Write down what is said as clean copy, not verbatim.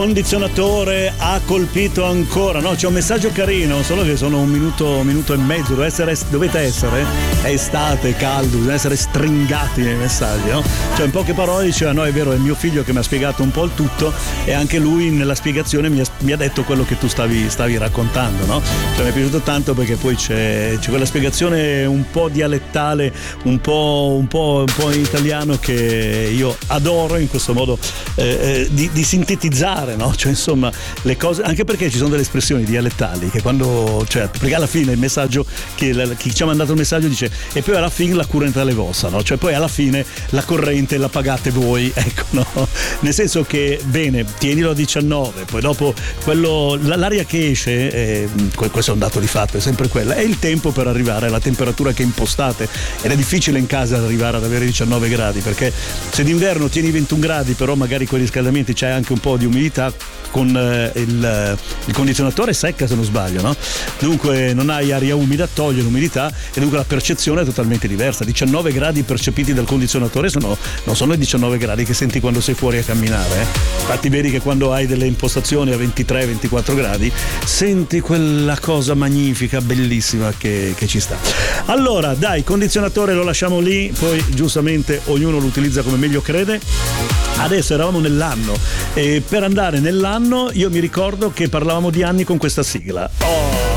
condizionatore ha colpito ancora, no? C'è un messaggio carino, solo che sono un minuto e mezzo, dovete essere, è estate, caldo, bisogna essere stringati nei messaggi, no? Cioè in poche parole diceva, no, è vero, è mio figlio che mi ha spiegato un po' il tutto e anche lui nella spiegazione mi ha detto quello che tu stavi raccontando, no? Cioè mi è piaciuto tanto perché poi c'è quella spiegazione un po' dialettale, un po' in italiano che io adoro in questo modo di sintetizzare, no? Cioè insomma le cose, anche perché ci sono delle espressioni dialettali che quando, cioè perché alla fine il messaggio chi ci ha mandato il messaggio dice e poi alla fine la corrente è vostra, no? Cioè poi alla fine la corrente la pagate voi, ecco, no? Nel senso che bene, tienilo a 19, poi dopo l'aria che esce, questo è un dato di fatto, è sempre quella, è il tempo per arrivare alla temperatura che impostate ed è difficile in casa arrivare ad avere 19 gradi perché se d'inverno tieni 21 gradi però magari con i riscaldamenti c'è anche un po' di umidità, con il condizionatore secca se non sbaglio, no? Dunque non hai aria umida, toglie l'umidità e dunque la percezione è totalmente diversa. 19 gradi percepiti dal condizionatore non sono i 19 gradi che senti quando sei fuori a camminare, Infatti vedi che quando hai delle impostazioni a 23-24 gradi senti quella cosa magnifica, bellissima che ci sta. Allora dai, condizionatore lo lasciamo lì, poi giustamente ognuno lo utilizza come meglio crede. Adesso eravamo nell'anno e per andare nell'anno io mi ricordo che parlavamo di anni con questa sigla. Oh!